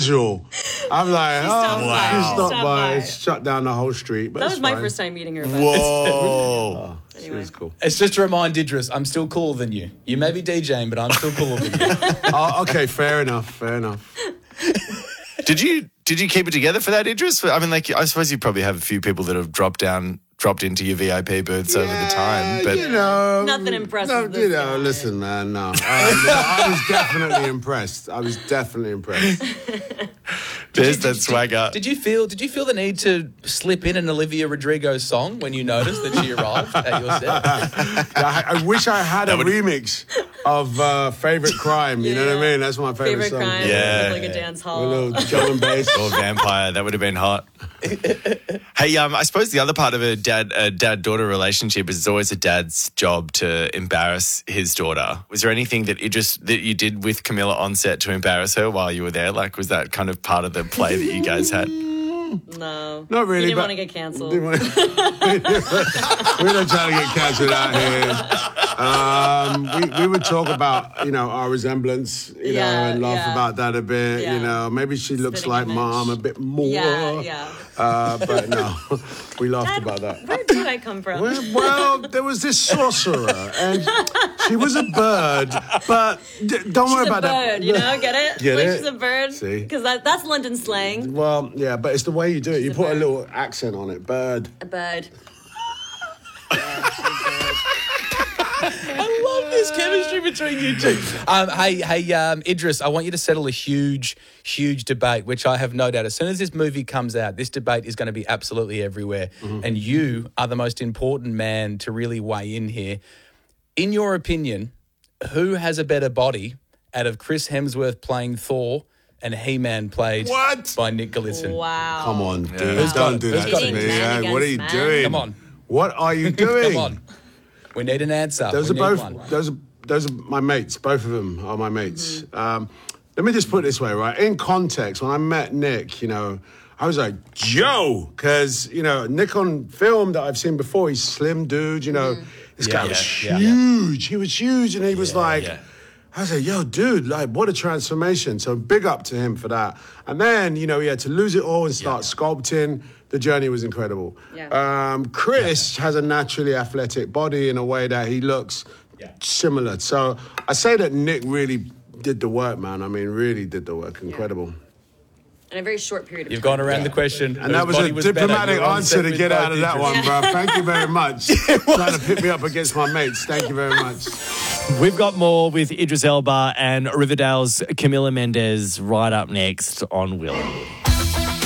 angel. I'm like, she stopped by, shut down the whole street. But that was my first time meeting her. Whoa. She was cool. It's just to remind Idris, I'm still cooler than you. You may be DJing, but I'm still cooler than you. Okay, fair enough. Did you keep it together for that, Idris? I mean, like, I suppose you probably have a few people that have dropped into your VIP booths over the time, but nothing impressive. No, listen, man, no. I was definitely impressed. There's that swagger. Did you feel the need to slip in an Olivia Rodrigo song when you noticed that she arrived at your set? I wish I had a remix of Favorite Crime. You know what I mean? That's my favorite song. Crime. Yeah. With like a dance hall. A little drum and bass. Or Vampire. That would have been hot. Hey, I suppose the other part of a dad-daughter relationship is it's always a dad's job to embarrass his daughter. Was there anything that you did with Camilla on set to embarrass her while you were there? Like, was that kind of part of the play that you guys had? No. Not really. You didn't want to get cancelled. We're not trying to get cancelled out here. We would talk about, our resemblance, and laugh about that a bit. Yeah. Maybe she looks like image. Mom a bit more. Yeah. But no, we laughed about that. Where did I come from? Well, there was this sorcerer, and she was a bird, but don't worry about that. She's a bird, get it? Get it? She's a bird. See? Because that's London slang. Well, yeah, but it's the way you do it. You put a little accent on it. Bird. A bird. I love this chemistry between you two. Hey, Idris, I want you to settle a huge debate, which I have no doubt, as soon as this movie comes out, this debate is going to be absolutely everywhere. Mm-hmm. And you are the most important man to really weigh in here. In your opinion, who has a better body out of Chris Hemsworth playing Thor and He-Man played by Nick Gleeson? Wow. Come on, dude. Don't do that to me. What are you doing? Come on. What are you doing? Come on. We need an answer. Those are my mates. Both of them are my mates. Mm-hmm. Let me just put it this way, right? In context, when I met Nick, I was like, Joe, because, Nick on film that I've seen before, he's slim dude, this guy was huge. He was huge, and he was like, I was like, yo, dude, like, what a transformation. So big up to him for that. And then, he had to lose it all and start sculpting. The journey was incredible. Yeah. Chris has a naturally athletic body in a way that he looks similar. So I say that Nick really did the work, man. I mean, really did the work. Incredible. In a very short period of time. You've gone around the question. And that was a diplomatic answer to get out of that one, bro. Thank you very much. Trying to pick me up against my mates. Thank you very much. We've got more with Idris Elba and Riverdale's Camila Mendes right up next on Will.